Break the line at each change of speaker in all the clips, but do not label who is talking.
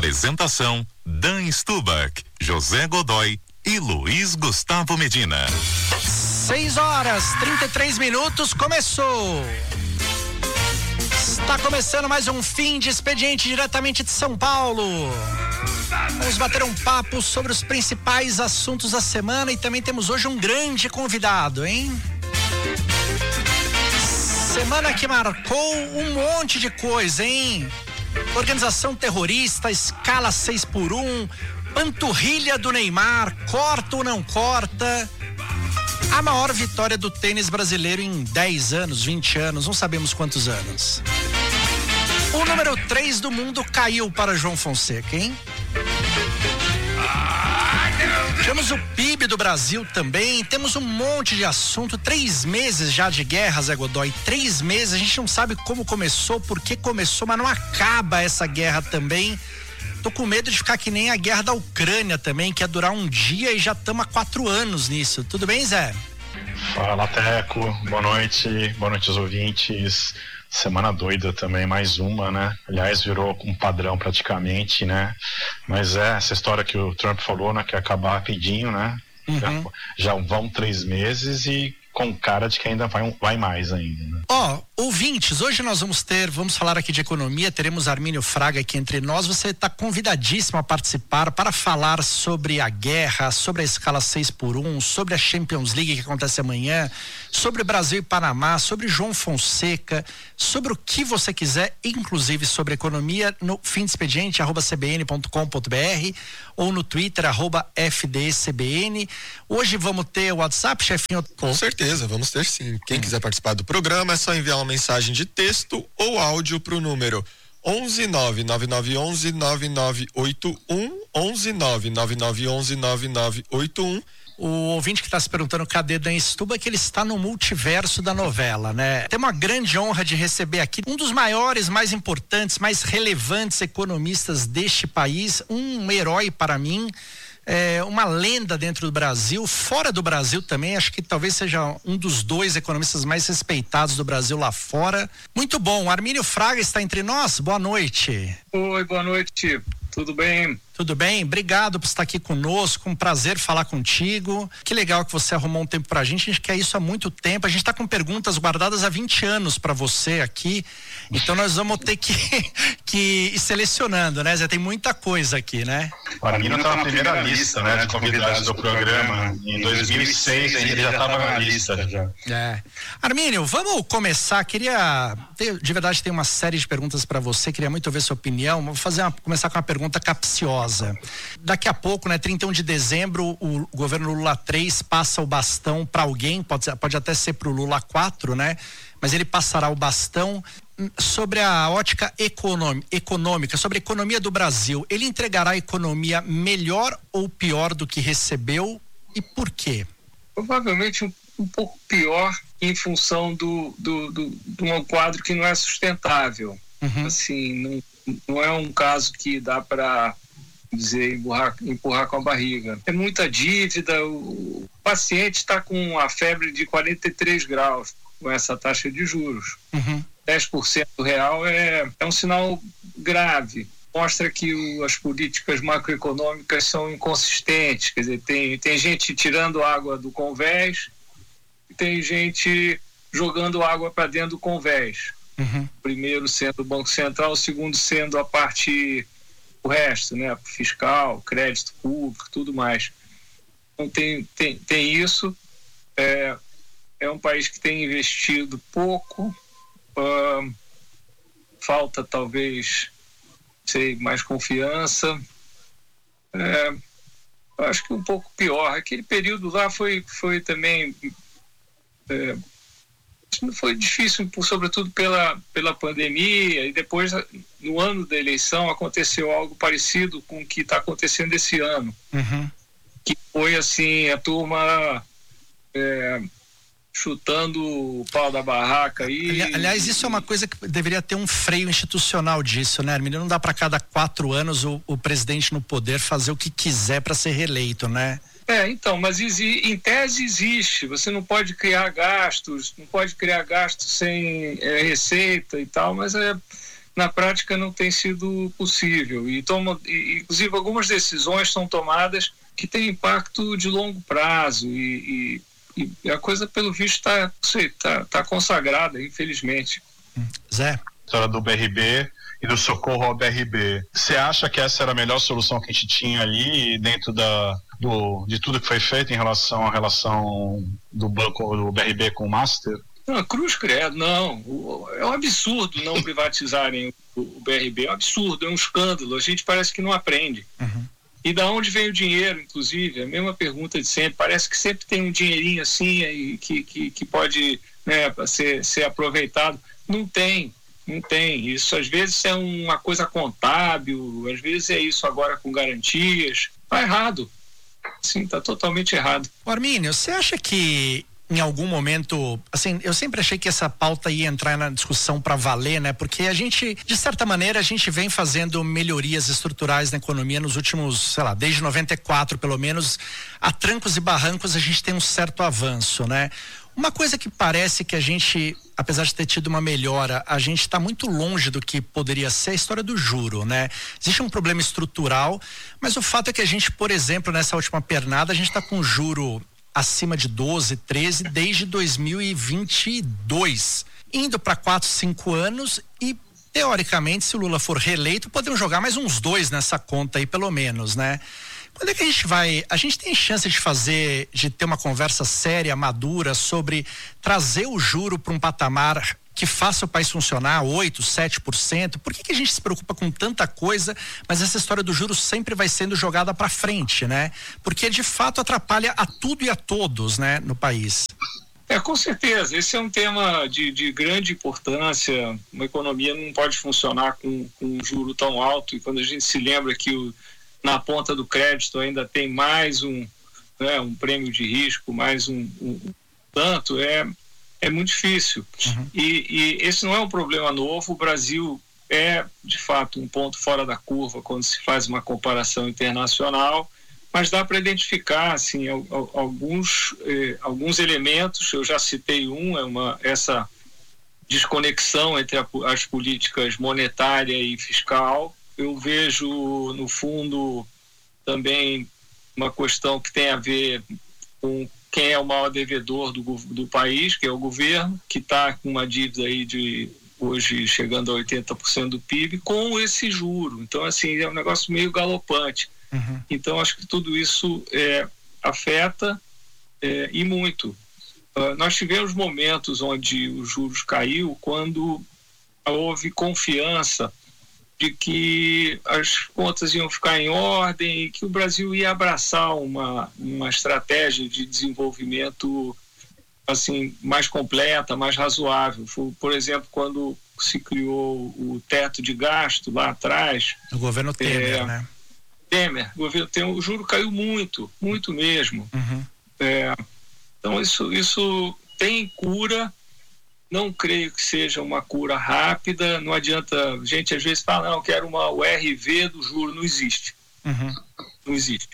Apresentação: Dan Stubach, José Godoy e Luiz Gustavo Medina.
6h33, começou. Está começando mais um fim de expediente diretamente de São Paulo. Vamos bater um papo sobre os principais assuntos da semana e também temos hoje um grande convidado, hein? Semana que marcou um monte de coisa, hein? Organização terrorista, escala 6x1, panturrilha do Neymar, corta ou não corta? A maior vitória do tênis brasileiro em 10 anos, 20 anos, não sabemos quantos anos. O número 3 do mundo caiu para João Fonseca, hein? Temos o PIB do Brasil também, temos um monte de assunto, 3 meses já de guerra, Zé Godoy, 3 meses, a gente não sabe como começou, por que começou, mas não acaba essa guerra também. Tô com medo de ficar que nem a guerra da Ucrânia também, que ia durar um dia e já estamos há 4 anos nisso. Tudo bem, Zé?
Fala, Teco, boa noite aos ouvintes. Semana doida também, mais uma, né? Aliás, virou um padrão praticamente, né? Mas essa história que o Trump falou, né? Que ia acabar rapidinho, né?
Uhum.
Já vão 3 meses e com cara de que ainda vai mais ainda, né?
Ouvintes, hoje nós vamos falar aqui de economia, teremos Armínio Fraga aqui entre nós, você está convidadíssimo a participar para falar sobre a guerra, sobre a escala 6x1, sobre a Champions League que acontece amanhã, sobre Brasil e Panamá, sobre João Fonseca, sobre o que você quiser, inclusive sobre economia, no fim de expediente, @cbn.com.br ou no Twitter, @FDCBN. Hoje vamos ter o WhatsApp, chefinho?
Com certeza, vamos ter sim. Quem quiser participar do programa é só enviar uma mensagem de texto ou áudio para o número 11999119981, 11999119981.
O ouvinte que está se perguntando cadê Dan Stubach, que ele está no multiverso da novela, né? Tem uma grande honra de receber aqui um dos maiores, mais importantes, mais relevantes economistas deste país, um herói para mim, uma lenda dentro do Brasil, fora do Brasil também, acho que talvez seja um dos 2 economistas mais respeitados do Brasil lá fora. Muito bom, Armínio Fraga está entre nós, boa noite.
Oi, boa noite, tudo bem?
Tudo bem? Obrigado por estar aqui conosco, um prazer falar contigo. Que legal que você arrumou um tempo pra gente, a gente quer isso há muito tempo, a gente tá com perguntas guardadas há 20 anos pra você aqui, então nós vamos ter que ir selecionando, né, Zé? Tem muita coisa aqui, né?
O Armínio tá na primeira lista, né, de convidados do programa. Em 2006 ele já estava na lista. Já.
Armínio, vamos começar, de verdade tem uma série de perguntas pra você, queria muito ouvir sua opinião, vou começar com uma pergunta capciosa. Daqui a pouco, né, 31 de dezembro, o governo Lula 3 passa o bastão para alguém, pode até ser para o Lula 4, né? Mas ele passará o bastão sobre a ótica econômica, sobre a economia do Brasil. Ele entregará a economia melhor ou pior do que recebeu e por quê?
Provavelmente um pouco pior em função de um quadro que não é sustentável.
Uhum.
Assim, não é um caso que dá para dizer empurrar com a barriga. É muita dívida, o paciente está com a febre de 43 graus com essa taxa de juros.
Uhum.
10% real é um sinal grave. Mostra que as políticas macroeconômicas são inconsistentes. Quer dizer, tem gente tirando água do convés e tem gente jogando água para dentro do convés.
Uhum.
O primeiro sendo o Banco Central, o segundo sendo o resto, né? Fiscal, crédito público, tudo mais. Então tem isso. É um país que tem investido pouco. Falta talvez, mais confiança. Acho que um pouco pior. Aquele período lá foi também foi difícil, sobretudo pela pandemia, e depois, no ano da eleição, aconteceu algo parecido com o que está acontecendo esse ano.
Uhum.
Que foi assim, a turma chutando o pau da barraca aí.
Aliás, isso é uma coisa que deveria ter um freio institucional disso, né, Armínio? Não dá para cada 4 anos o presidente no poder fazer o que quiser para ser reeleito, né?
Então, mas em tese existe, você não pode criar gastos sem receita e tal, mas na prática não tem sido possível. E inclusive, algumas decisões são tomadas que têm impacto de longo prazo e a coisa, pelo visto, está consagrada, infelizmente.
Zé?
A história do BRB e do socorro ao BRB. Você acha que essa era a melhor solução que a gente tinha ali dentro de tudo que foi feito em relação à relação do banco, do BRB com o Master?
Não, cruz credo, não. É um absurdo não privatizarem o BRB. É um absurdo, é um escândalo. A gente parece que não aprende. E da onde vem o dinheiro, inclusive? A mesma pergunta de sempre. Parece que sempre tem um dinheirinho assim aí que pode, né, ser aproveitado. Não tem. Isso às vezes é uma coisa contábil, às vezes é isso agora com garantias. Está errado. Sim, está totalmente errado.
Armínio, você acha que em algum momento, assim, eu sempre achei que essa pauta ia entrar na discussão para valer, né? Porque a gente, de certa maneira, a gente vem fazendo melhorias estruturais na economia nos últimos, sei lá, desde 94 pelo menos, a trancos e barrancos a gente tem um certo avanço, né? Uma coisa que parece que a gente, apesar de ter tido uma melhora, a gente está muito longe do que poderia ser a história do juro, né? Existe um problema estrutural, mas o fato é que a gente, por exemplo, nessa última pernada, a gente está com juro acima de 12, 13 desde 2022, indo para 4, 5 anos e, teoricamente, se o Lula for reeleito, podemos jogar mais uns 2 nessa conta aí, pelo menos, né? Quando é que a gente tem chance de ter uma conversa séria, madura, sobre trazer o juro para um patamar que faça o país funcionar, 8%, 7%? Por que a gente se preocupa com tanta coisa, mas essa história do juro sempre vai sendo jogada para frente, né? Porque de fato atrapalha a tudo e a todos, né, no país.
Com certeza, esse é um tema de grande importância. Uma economia não pode funcionar com um juro tão alto, e quando a gente se lembra que na ponta do crédito ainda tem mais um prêmio de risco, mais tanto, é muito difícil. E esse não é um problema novo. O Brasil é, de fato, um ponto fora da curva quando se faz uma comparação internacional, mas dá para identificar assim, alguns elementos. Eu já citei essa desconexão entre as políticas monetária e fiscal. Eu vejo, no fundo, também uma questão que tem a ver com quem é o maior devedor do país, que é o governo, que está com uma dívida aí de hoje chegando a 80% do PIB, com esse juro. Então, assim, é um negócio meio galopante. Então, acho que tudo isso afeta e muito. Nós tivemos momentos onde os juros caiu quando houve confiança de que as contas iam ficar em ordem e que o Brasil ia abraçar uma estratégia de desenvolvimento assim, mais completa, mais razoável. Foi, por exemplo, quando se criou o teto de gasto lá atrás.
O governo Temer, né?
O governo Temer, o juro caiu muito, muito mesmo. Então isso tem cura. Não creio que seja uma cura rápida. Não adianta, a gente às vezes fala, não, quero o RV do juro. Não existe. Não existe.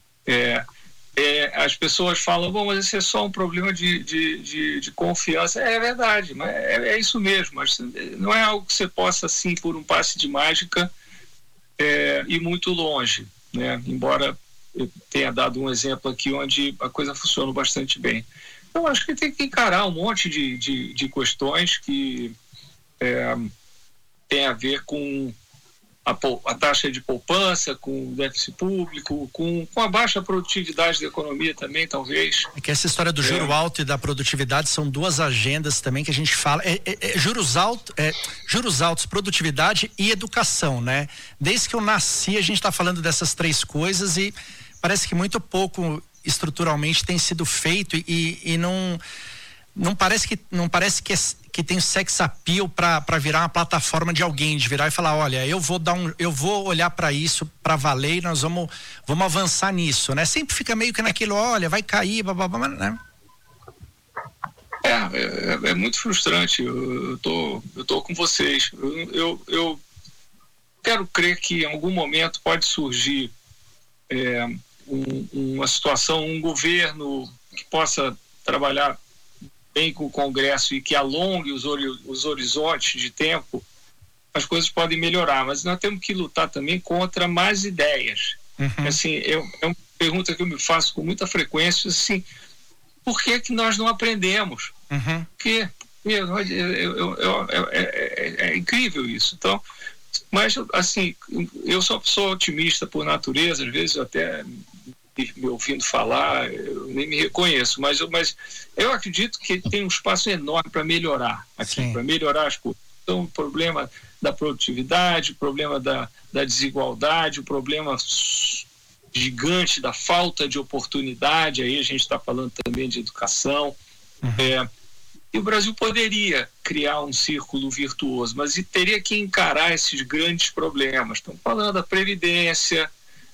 As pessoas falam, bom, mas esse é só um problema de confiança. É verdade, mas é isso mesmo. Mas não é algo que você possa, assim, por um passe de mágica, ir muito longe, né? Embora eu tenha dado um exemplo aqui onde a coisa funciona bastante bem. Então, acho que tem que encarar um monte de questões que tem a ver com a taxa de poupança, com o déficit público, com a baixa produtividade da economia também, talvez.
É que essa história do juro alto e da produtividade são duas agendas também que a gente fala. Juros altos, produtividade e educação, né? Desde que eu nasci, a gente está falando dessas 3 coisas e parece que muito pouco estruturalmente tem sido feito e não parece que tem sex appeal para virar uma plataforma de alguém, de virar e falar, olha, eu vou olhar para isso para valer e nós vamos avançar nisso, né? Sempre fica meio que naquilo, olha, vai cair, bababá, né?
É muito frustrante. Eu tô com vocês. Eu quero crer que em algum momento pode surgir uma situação, um governo que possa trabalhar bem com o Congresso e que alongue os horizontes de tempo as coisas podem melhorar, mas nós temos que lutar também contra más ideias. Assim, é uma pergunta que eu me faço com muita frequência, assim, por que nós não aprendemos? Porque é incrível isso. Então, mas assim, eu sou uma pessoa otimista por natureza, às vezes eu até me ouvindo falar, eu nem me reconheço, mas eu acredito que tem um espaço enorme para melhorar aqui, para melhorar as coisas. Então, o problema da produtividade, o problema da desigualdade, o problema gigante da falta de oportunidade, aí a gente está falando também de educação. E o Brasil poderia criar um círculo virtuoso, mas teria que encarar esses grandes problemas. Estamos falando da Previdência,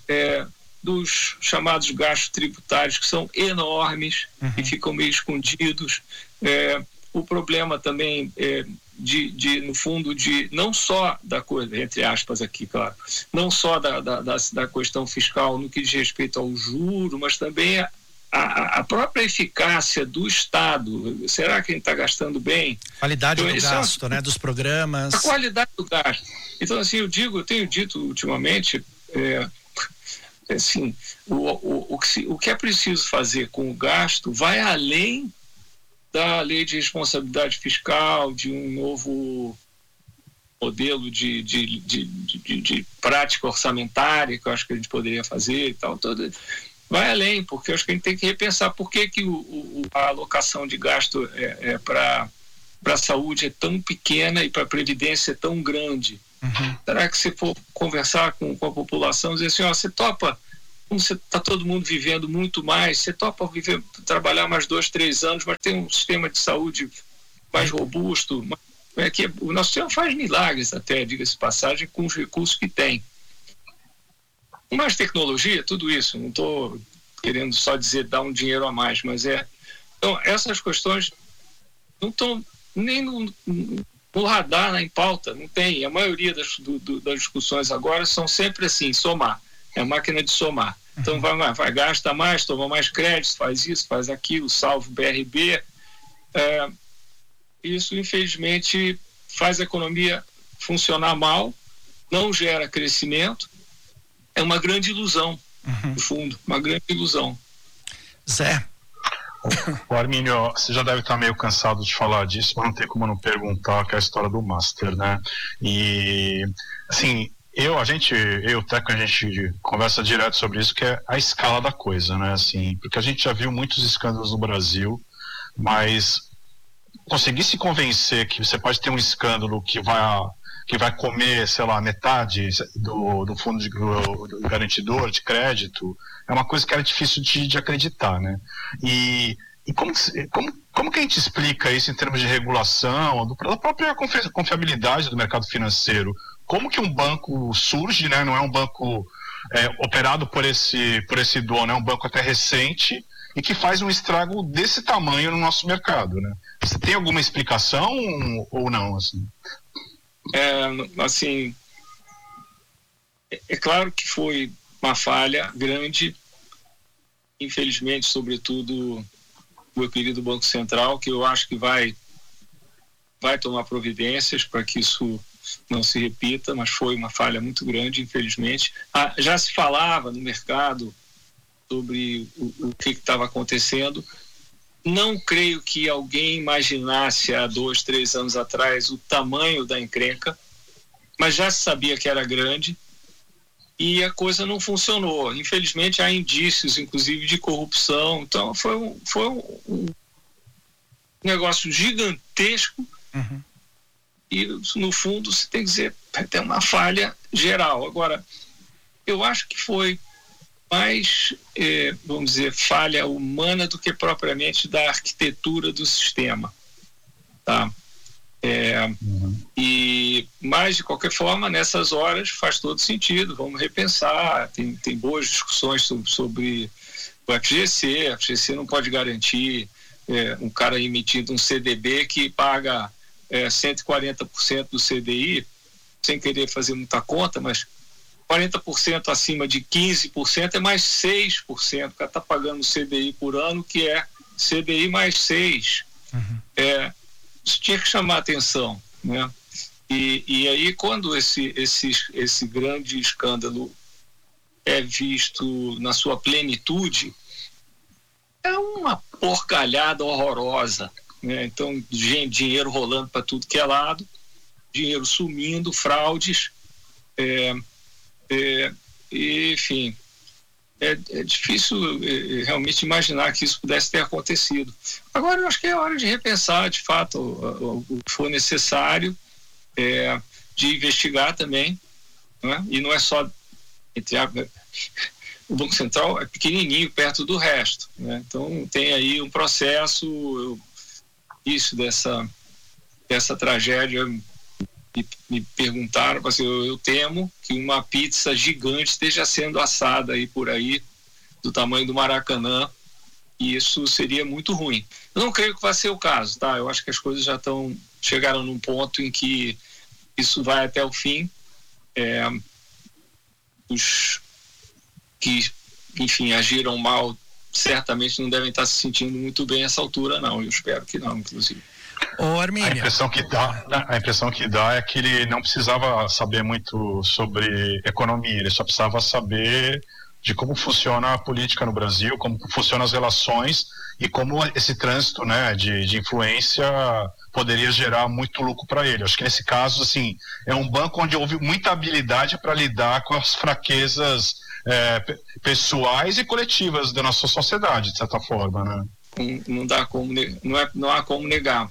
dos chamados gastos tributários, que são enormes e ficam meio escondidos. O problema também no fundo, não só da coisa, entre aspas aqui, claro, não só da questão fiscal no que diz respeito ao juro, mas também a própria eficácia do Estado. Será que a gente está gastando bem?
Qualidade do gasto, né, dos programas.
A qualidade do gasto. Então, assim, eu tenho dito ultimamente, assim, o que é preciso fazer com o gasto vai além da lei de responsabilidade fiscal, de um novo modelo de prática orçamentária que eu acho que a gente poderia fazer e tal. Vai além, porque eu acho que a gente tem que repensar por que a alocação de gasto para a saúde é tão pequena e para a Previdência é tão grande. Será que se for conversar com a população, dizer assim, você topa, como você está todo mundo vivendo muito mais, você topa trabalhar mais 2, 3 anos, mas tem um sistema de saúde mais robusto, o nosso sistema faz milagres até, diga-se de passagem, com os recursos que tem. Mais tecnologia, tudo isso, não estou querendo só dizer dar um dinheiro a mais, mas então essas questões não estão nem no radar, em pauta, não tem. A maioria das discussões agora são sempre assim, somar. É a máquina de somar. Então vai gasta mais, toma mais crédito, faz isso, faz aquilo, salva o BRB. Isso, infelizmente, faz a economia funcionar mal, não gera crescimento. É uma grande ilusão, no fundo, uma grande ilusão.
Zé?
O Armínio, você já deve estar meio cansado de falar disso, mas não tem como não perguntar, que é a história do Master, né? E, assim, eu e o Teco, a gente conversa direto sobre isso, que é a escala da coisa, né? Assim, porque a gente já viu muitos escândalos no Brasil, mas conseguir se convencer que você pode ter um escândalo que vai comer, sei lá, metade do fundo do garantidor de crédito, é uma coisa que era difícil de acreditar, né? E como que a gente explica isso em termos de regulação, da própria confiabilidade do mercado financeiro? Como que um banco surge, né? Não é um banco operado por esse dono, é um banco até recente e que faz um estrago desse tamanho no nosso mercado, né? Você tem alguma explicação ou não, assim?
Assim, é claro que foi uma falha grande, infelizmente, sobretudo o meu querido Banco Central, que eu acho que vai tomar providências para que isso não se repita, mas foi uma falha muito grande, infelizmente. Já se falava no mercado sobre o que estava acontecendo. Não creio que alguém imaginasse há 2, 3 anos atrás o tamanho da encrenca, mas já se sabia que era grande e a coisa não funcionou. Infelizmente há indícios, inclusive, de corrupção. Então foi um negócio gigantesco e, no fundo, você tem que dizer, tem uma falha geral. Agora, eu acho que foi mais, vamos dizer, falha humana do que propriamente da arquitetura do sistema, tá? Mas, de qualquer forma, nessas horas faz todo sentido, vamos repensar, tem boas discussões sobre o FGC. A FGC não pode garantir um cara emitindo um CDB que paga 140% do CDI, sem querer fazer muita conta, mas 40% acima de 15% é mais 6%. O cara está pagando CDI por ano, que é CDI mais 6%. Isso tinha que chamar atenção, né? E aí, quando esse grande escândalo é visto na sua plenitude, é uma porcalhada horrorosa, né? Então, dinheiro rolando para tudo que é lado, dinheiro sumindo, fraudes, enfim, é difícil realmente imaginar que isso pudesse ter acontecido. Agora, eu acho que é hora de repensar, de fato, o que for necessário, de investigar também, né? E não é só o Banco Central é pequenininho perto do resto, né? Então tem aí um processo. Isso dessa tragédia, me perguntaram, assim, eu temo que uma pizza gigante esteja sendo assada aí por aí, do tamanho do Maracanã, e isso seria muito ruim. Eu não creio que vai ser o caso, tá? Eu acho que as coisas já chegaram num ponto em que isso vai até o fim. Os que, enfim, agiram mal certamente não devem estar se sentindo muito bem nessa altura, não. Eu espero que não, inclusive.
Ô, Armínio.
A impressão que dá é que ele não precisava saber muito sobre economia, ele só precisava saber de como funciona a política no Brasil, como funcionam as relações e como esse trânsito, né, de influência poderia gerar muito lucro para ele. Acho que nesse caso, assim, é um banco onde houve muita habilidade para lidar com as fraquezas pessoais e coletivas da nossa sociedade, de certa forma, né?
Não há como negar.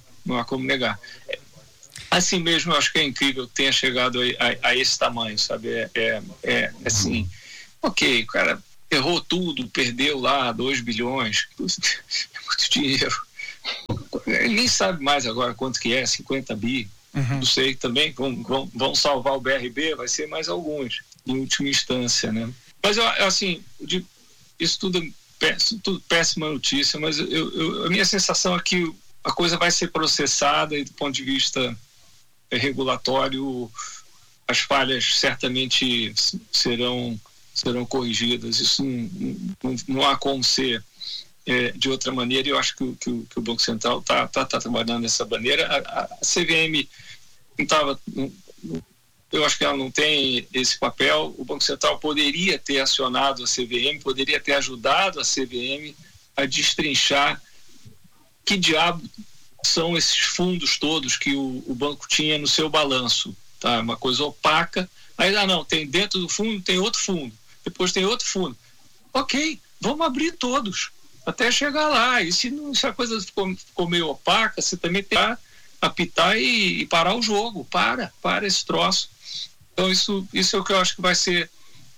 Assim mesmo, eu acho que é incrível que tenha chegado a esse tamanho, sabe? Assim, ok, o cara errou tudo, perdeu lá 2 bilhões, é muito dinheiro. Ele nem sabe mais agora quanto que é, 50 bi, não sei também, vão salvar o BRB, vai ser mais alguns, em última instância, né? Mas, assim, isso tudo péssima notícia, mas a minha sensação é que a coisa vai ser processada e do ponto de vista regulatório as falhas certamente serão corrigidas. Isso não há como ser de outra maneira, e eu acho que o Banco Central está trabalhando dessa maneira. A CVM não estava... Eu acho que ela não tem esse papel. O Banco Central poderia ter acionado a CVM, poderia ter ajudado a CVM a destrinchar que diabo são esses fundos todos que o banco tinha no seu balanço, tá? Uma coisa opaca. Aí, não, tem dentro do fundo, tem outro fundo, depois tem outro fundo. Ok, vamos abrir todos, até chegar lá. E se a coisa ficou meio opaca, você também tem que apitar e parar o jogo. Para esse troço. Então isso é o que eu acho que vai ser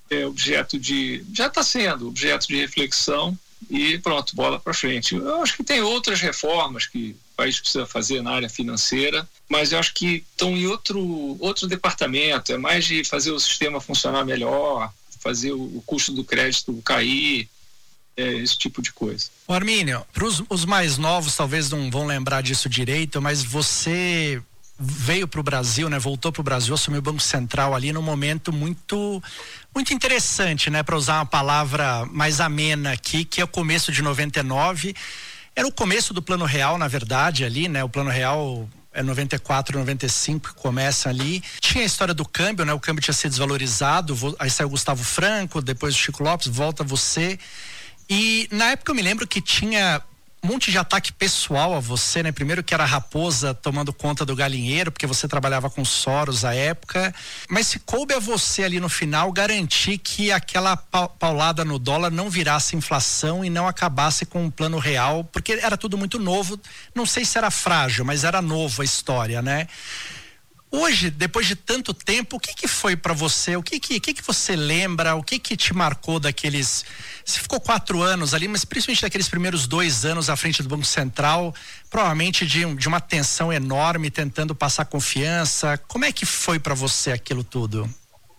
já está sendo objeto de reflexão, e pronto, bola para frente. Eu acho que tem outras reformas que o país precisa fazer na área financeira, mas eu acho que estão em outro departamento, é mais de fazer o sistema funcionar melhor, fazer o custo do crédito cair, esse tipo de coisa.
Ô Armínio, para os mais novos talvez não vão lembrar disso direito, mas você veio para o Brasil, né? Voltou para o Brasil, assumiu o Banco Central ali num momento muito, muito interessante, né? Para usar uma palavra mais amena aqui, que é o começo de 99. Era o começo do Plano Real, na verdade, ali, né? O Plano Real é 94, 95 que começa ali. Tinha a história do câmbio, né? O câmbio tinha sido desvalorizado, aí saiu o Gustavo Franco, depois o Chico Lopes, volta você. E na época eu me lembro que tinha um monte de ataque pessoal a você, né? Primeiro que era a raposa tomando conta do galinheiro, porque você trabalhava com Soros à época, mas se coube a você ali no final garantir que aquela paulada no dólar não virasse inflação e não acabasse com o Plano Real, porque era tudo muito novo, não sei se era frágil, mas era novo a história, né? Hoje, depois de tanto tempo, o que foi para você? O que você lembra? O que te marcou daqueles... Você ficou 4 anos ali, mas principalmente daqueles primeiros 2 anos à frente do Banco Central, provavelmente de uma tensão enorme, tentando passar confiança. Como é que foi para você aquilo tudo?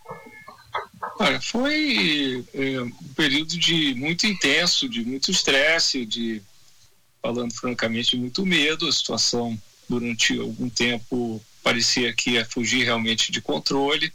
Olha, foi um período muito intenso, de muito estresse, falando francamente, muito medo. A situação durante algum tempo parecia que ia fugir realmente de controle.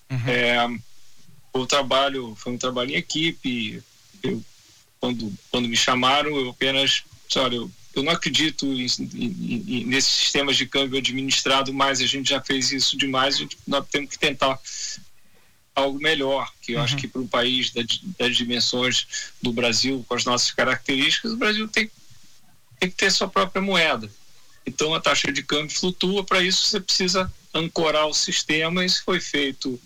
Foi um trabalho em equipe. Quando me chamaram, eu apenas, olha, eu Eu não acredito nesses sistemas de câmbio administrado, mas a gente já fez isso demais. Nós temos que tentar algo melhor, que eu acho que para um país das dimensões do Brasil, com as nossas características, o Brasil tem que ter sua própria moeda. Então a taxa de câmbio flutua, para isso você precisa ancorar o sistema. Isso foi feito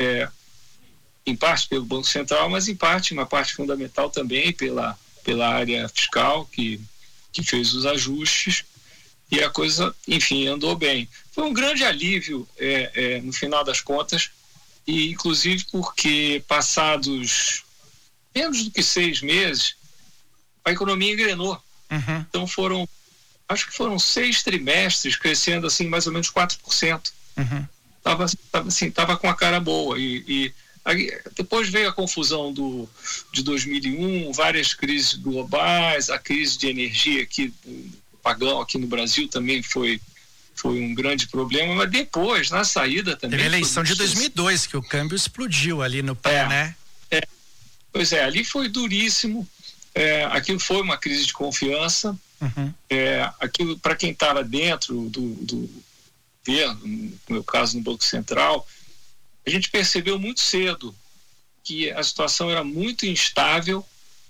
em parte pelo Banco Central, mas uma parte fundamental também pela área fiscal, que fez os ajustes, e a coisa, enfim, andou bem. Foi um grande alívio no final das contas, e inclusive porque passados menos do que 6 meses, a economia engrenou. Então acho que foram 6 trimestres crescendo assim mais ou menos 4%. Tava com a cara boa, e aí, depois veio a confusão de 2001, várias crises globais, a crise de energia aqui, pagão aqui no Brasil também foi um grande problema, mas depois, na saída também...
Teve a eleição de 2002, que o câmbio explodiu ali no pé, né?
Pois é, ali foi duríssimo, aquilo foi uma crise de confiança, aquilo para quem estava dentro do governo, no meu caso no Banco Central, a gente percebeu muito cedo que a situação era muito instável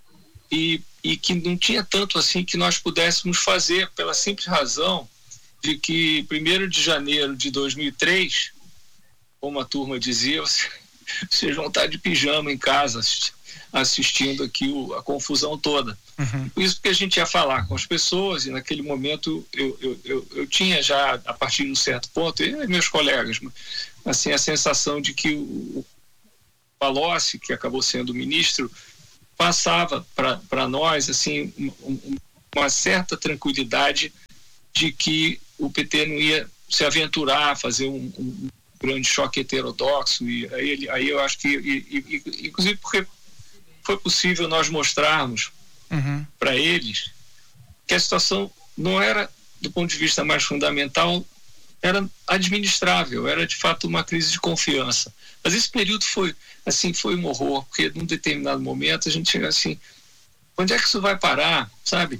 e que não tinha tanto assim que nós pudéssemos fazer, pela simples razão de que 1º de janeiro de 2003, como a turma dizia, vocês vão estar de pijama em casa assistindo aqui a confusão toda. Por isso que a gente ia falar com as pessoas, e naquele momento eu tinha já, a partir de um certo ponto, eu e meus colegas, assim, a sensação de que o Palocci, que acabou sendo ministro, passava para nós assim uma certa tranquilidade de que o PT não ia se aventurar a fazer um grande choque heterodoxo, e aí eu acho que inclusive porque foi possível nós mostrarmos para eles que a situação não era, do ponto de vista mais fundamental, era administrável, era de fato uma crise de confiança. Mas esse período foi um horror, porque num determinado momento a gente chega assim, onde é que isso vai parar, sabe?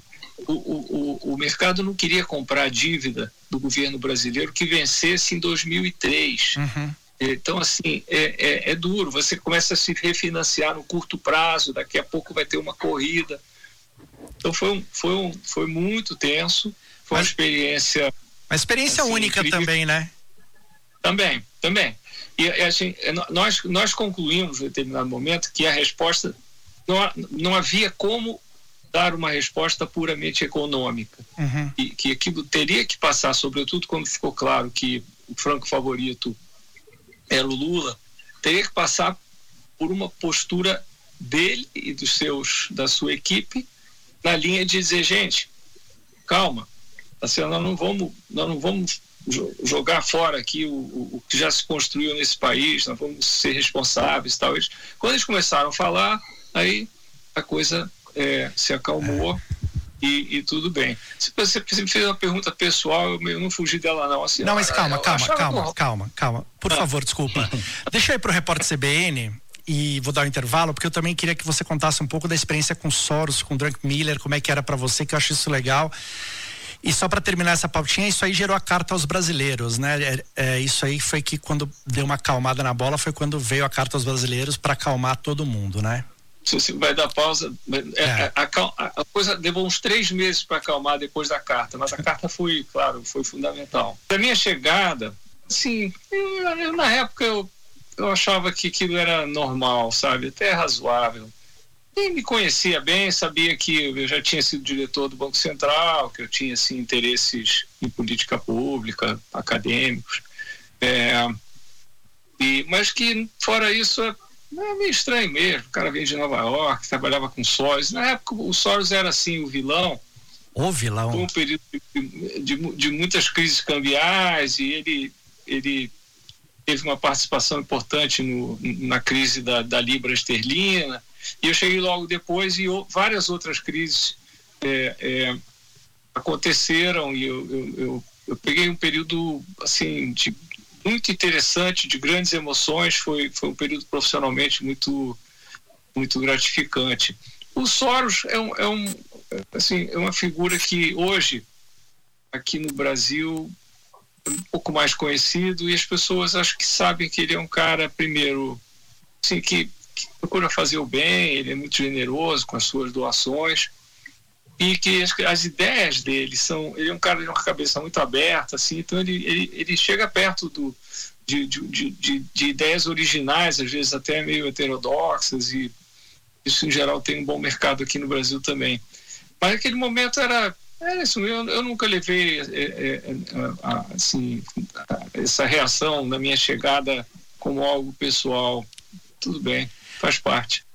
O mercado não queria comprar a dívida do governo brasileiro que vencesse em 2003. Então, assim, é duro. Você começa a se refinanciar no curto prazo, daqui a pouco vai ter uma corrida. Então, foi muito tenso. Foi uma experiência... Uma experiência
assim, única incrível. Também, né?
Também. E assim, nós concluímos, em determinado momento, que a resposta... Não havia como dar uma resposta puramente econômica. E que aquilo teria que passar, sobretudo quando ficou claro que o franco favorito era o Lula, teria que passar por uma postura dele e da sua equipe na linha de dizer, gente, calma, assim, nós não vamos jogar fora aqui o que já se construiu nesse país, nós vamos ser responsáveis e tal. Quando eles começaram a falar, aí a coisa se acalmou e tudo bem. Se você me fez uma pergunta pessoal, eu não fugi dela não. Assim,
não, mas calma. Por favor, desculpa. Deixa eu ir pro repórter CBN e vou dar um intervalo, porque eu também queria que você contasse um pouco da experiência com Soros, com Druckenmiller, como é que era para você, que eu acho isso legal. E só para terminar essa pautinha, isso aí gerou a carta aos brasileiros, né? Isso aí foi que quando deu uma acalmada na bola, foi quando veio a carta aos brasileiros para acalmar todo mundo, né?
Se você vai dar pausa, a coisa levou uns 3 meses para acalmar depois da carta, mas a carta foi fundamental. A minha chegada, assim, na época eu achava que aquilo era normal, sabe, até razoável. E me conhecia bem, sabia que eu já tinha sido diretor do Banco Central, que eu tinha assim, interesses em política pública, acadêmicos, mas que fora isso é meio estranho mesmo. O cara veio de Nova York, trabalhava com Soros. Na época o Soros era assim o vilão.
O vilão.
Foi um período de muitas crises cambiais, e ele teve uma participação importante na crise da libra esterlina, e eu cheguei logo depois, e várias outras crises aconteceram, e eu peguei um período assim muito interessante, de grandes emoções. Foi um período profissionalmente muito, muito gratificante. O Soros assim, é uma figura que hoje, aqui no Brasil, é um pouco mais conhecido, e as pessoas acho que sabem que ele é um cara, primeiro, assim, que procura fazer o bem, ele é muito generoso com as suas doações, e que as ideias dele ele é um cara de uma cabeça muito aberta, assim, então ele chega perto de ideias originais, às vezes até meio heterodoxas, e isso em geral tem um bom mercado aqui no Brasil também. Mas naquele momento era isso, eu nunca levei assim, essa reação na minha chegada como algo pessoal. Tudo bem, faz parte.